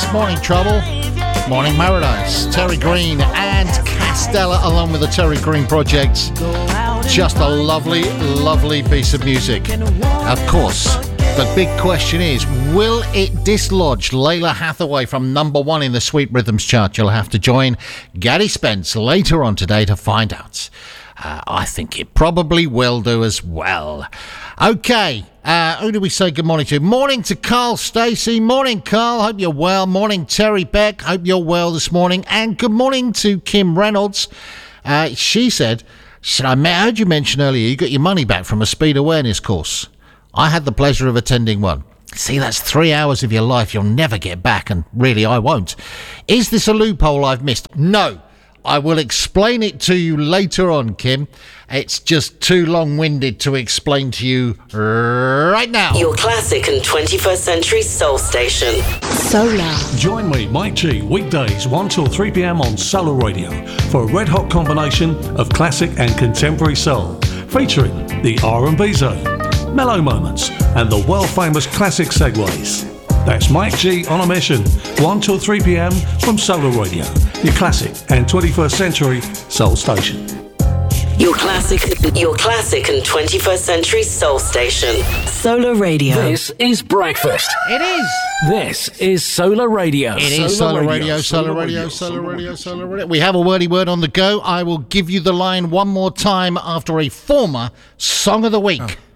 Morning Trouble, Morning Paradise, Terry Green and Castella along with the Terry Green Project. Just a lovely, lovely piece of music. Of course, the big question is, will it dislodge Layla Hathaway from number 1 in the Sweet Rhythms chart? You'll have to join Gaddy Spence later on today to find out. I think it probably will do as well. Okay, who do we say good morning to? Morning to Carl Stacey. Morning, Carl. Hope you're well. Morning, Terry Beck. Hope you're well this morning. And good morning to Kim Reynolds. She said, I heard you mention earlier you got your money back from a speed awareness course. I had the pleasure of attending one. See, that's 3 hours of your life you'll never get back, and really I won't. Is this a loophole I've missed? No. I will explain it to you later on, Kim. It's just too long-winded to explain to you right now. Your classic and 21st century soul station. Solar. Join me, Mike G, weekdays 1 till 3 p.m. on Solar Radio for a red-hot combination of classic and contemporary soul, featuring the R&B zone, mellow moments, and the world-famous classic segues. That's Mike G on a mission, 1 till 3 p.m. from Solar Radio, your classic and 21st century soul station. Your classic and 21st century soul station. Solar Radio. This is breakfast. It is. This is Solar Radio. It is Solar Radio, Solar Radio, Solar Radio, Solar Radio. We have a wordy word on the go. I will give you the line one more time after a former Song of the Week.